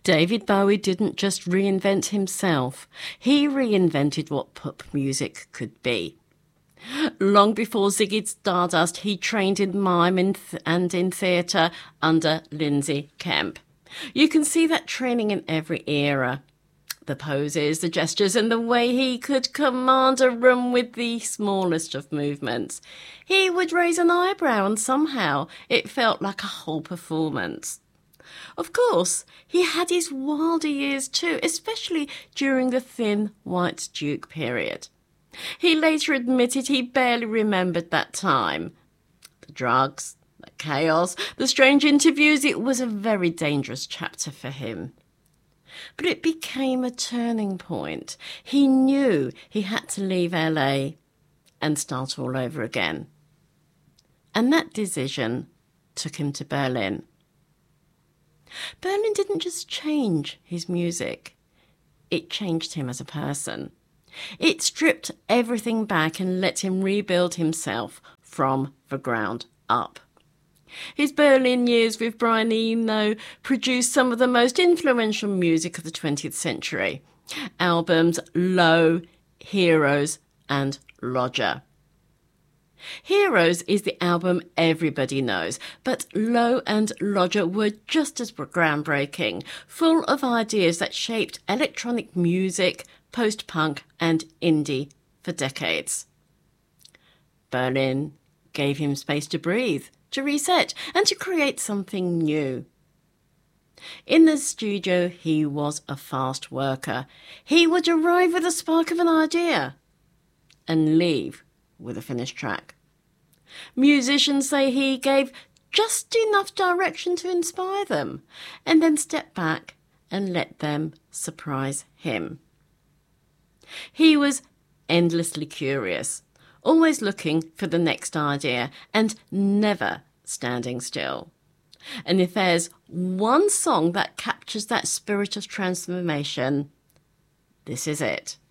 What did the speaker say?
David Bowie didn't just reinvent himself, he reinvented what pop music could be. Long before Ziggy Stardust, he trained in mime and in theatre under Lindsay Kemp. You can see that training in every era. The poses, the gestures, and the way he could command a room with the smallest of movements. He would raise an eyebrow and somehow it felt like a whole performance. Of course, he had his wilder years too, especially during the Thin White Duke period. He later admitted he barely remembered that time. The drugs, the chaos, the strange interviews, it was a very dangerous chapter for him. But it became a turning point. He knew he had to leave LA and start all over again. And that decision took him to Berlin. Berlin didn't just change his music, it changed him as a person. It stripped everything back and let him rebuild himself from the ground up. His Berlin years with Brian Eno produced some of the most influential music of the 20th century. Albums Low, Heroes and Lodger. Heroes is the album everybody knows, but Low and Lodger were just as groundbreaking, full of ideas that shaped electronic music, post-punk and indie for decades. Berlin gave him space to breathe, to reset and to create something new. In the studio, he was a fast worker. He would arrive with a spark of an idea and leave with a finished track. Musicians say he gave just enough direction to inspire them and then step back and let them surprise him. He was endlessly curious, always looking for the next idea and never standing still. And if there's one song that captures that spirit of transformation, this is it.